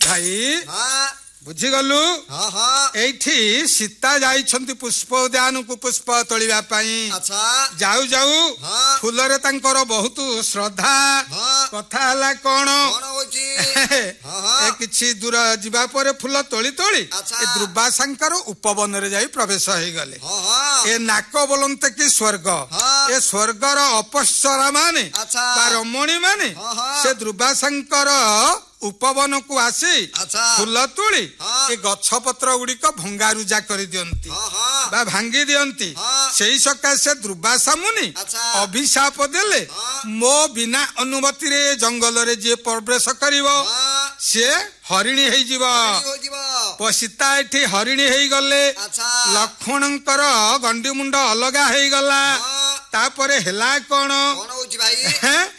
भाई हाँ बुझीगलु हाँ हाँ एठी सीता जाइछंती पुष्प उद्यान को पुष्प तोलिबा पई अच्छा जाऊ जाऊ हाँ फूलरे तांकर बहुत श्रद्धा हाँ कथा हला कोन कौन होची हाँ हाँ ए किछि दूर जिबा परे फूल तोली तोली अच्छा। ए दुर्वासांकर उपवन रे जाई प्रवेश होई गले हाँ हाँ ए नाक बोलंते कि स्वर्ग हाँ। ए स्वर्गर अपस्वरा माने अच्छा। बा रमणी माने हाँ, हाँ। से दुर्वासांकर उपवन को आसी अच्छा। फूल तोली हाँ। ए गछ पत्र गुड़िक भंगारुजा करि दियंती हाँ हाँ बा भांगी दियंती हाँ। सेई सकाशे दुर्वासा मुनि अच्छा। अभिशाप देले हाँ। मो बिना अनुमति रे जंगल रे जे प्रवेश करिवो हाँ से हरिणी हेई जीव हो जीव सीता एठी हरिणी हेई गले अच्छा लक्ष्मणंकर गंडी मुंड अलगा हेई गला हाँ तापरे हेला कोन कौन होची भाई हैं?